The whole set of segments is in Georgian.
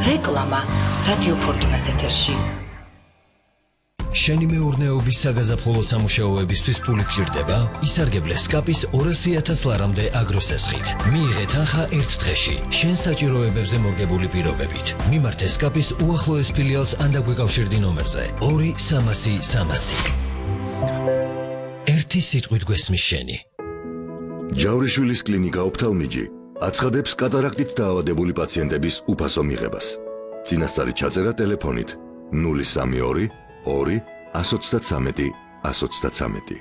რეკლამა რადიო ფორტუნას ეთერში. შენი მეურნეობის საგაზაფხულო სამუშაოებისთვის ფული გჭირდება? ისარგებლე სკაპის 200,000 ლარამდე აგროსესხით. მიიღე თანხა ერთ დღეში, შენ საჭიროებებზე მორგებული პირობებით. მიმართე სკაპის უახლოეს ფილიალს ან დაგვიკავშირდი ნომერზე 2-300-300. ერთი სიტყვით გვესმის შენი. ჯავრიშვილის კლინიკა ოფთალმიჯი აცხადებს კატარაქტით დაავადებული პაციენტების უფასო მიღებას. წინასწარი ჩაწერა ტელეფონით 032 2-133 133.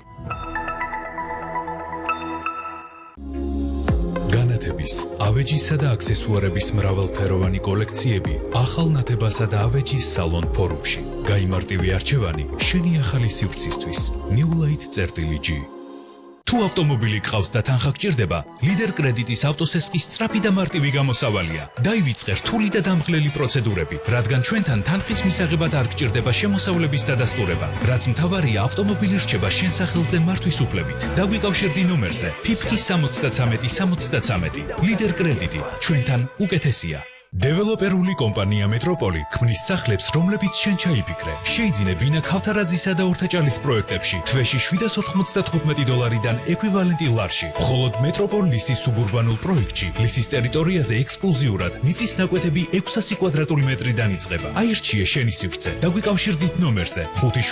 განათების, ავეჯისა და აქსესუარების მრავალფეროვანი კოლექციები ახალ ნათებასა და ავეჯის სალონ ფორუმში. გაიმარტივი არჩევანი შენი ახალი სივრცისთვის. New Light.G. თუ ავტომობილი გყავს და თანხა გჭირდება, ლიდერ კრედიტის ავტოსესხის სწრაფი და მარტივი გამოსავალია. დაივიწყე რთული და დამხლელი პროცედურები, რადგან ჩვენთან თანხის მისაღებად არ გჭირდება შემოსავლების დადასტურება, რაც მთავარია ავტომობილი რჩება შენ სახელზე მართვის უფლებით. დაგვიკავშირდი ნომერზე PIPK 73-73. ლიდერ კრედიტი, ჩვენთან უკეთესია. დეველოპერული კომპანია მეტროპოლი ქმნის სახლებს, რომლებიც შენ ჩაიფიქრე. შეიძინე ბინა ქავთარაძისა და ორთაჭალის პროექტებში თვეში $795-დან ეკვივალენტი ლარში. მხოლოდ მეტროპოლ ლისის სუბურბანულ პროექტში ლისის ტერიტორიაზე ექსკლუზიურად მიწის ნაკვეთები 600 კვადრატული მეტრიდან იწყება. აირჩიე შენი სივრცე. დაგვიკავშირდით ნომერზე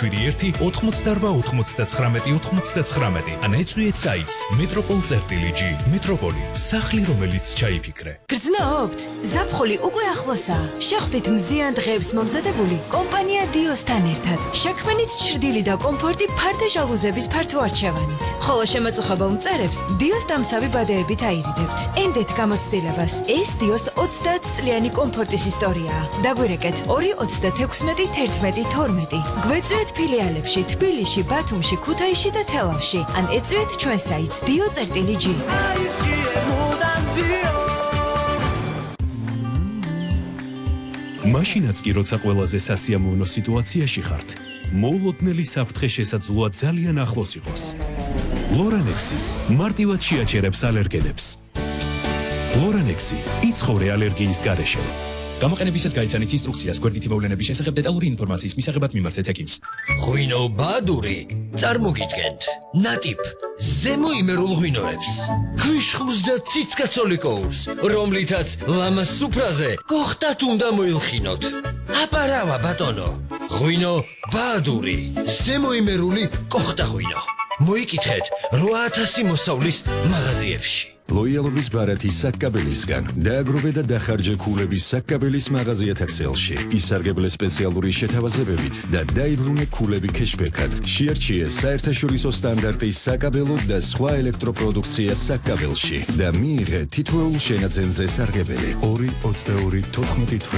571-88-99-99 ან ეწვიეთ საიტს metropol.G. მეტროპოლი, სახლი, რომელიც ჩაიფიქრე. გრძნობთ? ზაფხული უკვე ახლოსაა. შეხვდით მზიან დღეებს მომზადებული კომპანია დიოსთან ერთად. შექმნით ჩრდილი და კომფორტი ფარდე ჟალუზების ფართო არჩევანით. ხოლო შემაწუხებელ მწერებს დიოს დამცავი ბადეებით აირიდებთ. ენდეთ გამოცდილებას. ეს დიოს 30 წლიანი კომფორტის ისტორიაა. დაგვირეკეთ 2-36-11-12. გვეწვიეთ ფილიალებში თბილისში, ბათუმში, ქუთაისში და თელავში. ან ეწვიეთ ჩვენ საიტს dio.G. მაშინაც კი როცა ყველაზე სასიამოვნო სიტუაციაში ხართ, მოულოდნელი საფრთხე შესაძლოა ძალიან ახლოს იყოს. ლორანექსი მარტივად შეაჩერებს ალერგენებს. ლორანექსი იცხოვრე ალერგიის გარეშე. გამოყენებისას გაიცანით ინსტრუქციას გვერდითი მოვლენების შესახებ დეტალური ინფორმაციის მისაღებად მიმართეთ ექიმს. ღვინო ბადური წარმოგიდგენთ. ნატიფ ზემო იმერულ ღვინოებს. ქვიშხულს და ციცკაცოლიკოურს, რომლითაც ლამას სუფრაზე გოხტათ უნდა მოილხინოთ. აპარავა ბატონო. ღვინო ბადური, ზემო იმერული კოხტა ღვინო. მოიკითხეთ 8000 მოსავლის მაღაზიებში. ლოიალობის ბარათი საკკაბელისგან. დააგროვე და დახარჯე ქულების საკკაბელის მაღაზიათა ქსელში. ისარგებლე სპეციალური შეთავაზებებით და დაიბრუნე ქულები ქეშბექად. შეარჩიე საერთაშორისო სტანდარტის საკაბელო და სხვა ელექტროპროდუქცია საკკაბელში და მიიღე თითოეულ შენაძენზე სარგებელი 2-22-14